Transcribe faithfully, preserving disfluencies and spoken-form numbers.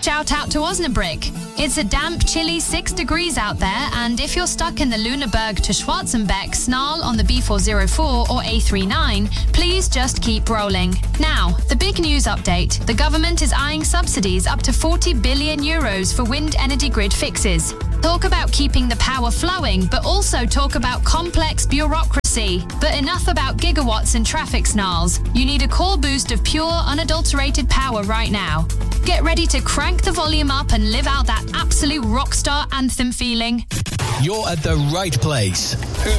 shout out to Osnabrück. It's a damp, chilly six degrees out there, and if you're stuck in the Lüneburg to Schwarzenbeck snarl on the B four oh four or A thirty-nine, please just keep rolling. Now, the big news update. The government is eyeing subsidies up to forty billion euros for wind energy grid fixes. Talk about keeping the power flowing, but also talk about complex bureaucracy. But enough about gigawatts and traffic snarls. You need a core boost of pure, unadulterated power right now. Get ready to crank the volume up and live out that absolute rockstar anthem feeling. You're at the right place.